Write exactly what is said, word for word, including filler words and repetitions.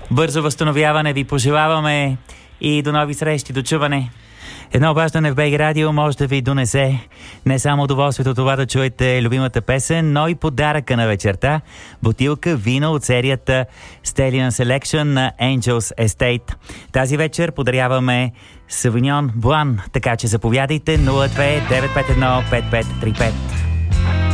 Бързо възстановяване ви пожелаваме и до нови срещи, до чуване. Едно обаждане в БГ Радио може да ви донесе не само удоволствието това да чуете любимата песен, но и подаръка на вечерта. Бутилка вино от серията Stallion Selection на Angels Estate. Тази вечер подаряваме Sauvignon Blanc, така че заповядайте нула две девет пет едно пет пет три пет.